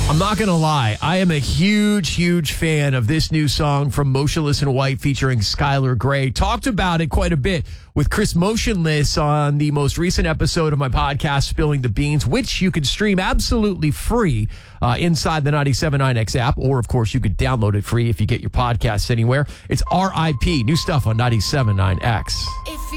I'm not going to lie. I am a huge fan of this new song from Motionless in White featuring Skylar Grey. Talked about it quite a bit with Chris Motionless on the most recent episode of my podcast, Spilling the Beans, which you can stream absolutely free inside the 97.9X app. Or, of course, you could download it free if you get your podcasts anywhere. It's RIP, new stuff on 97.9X.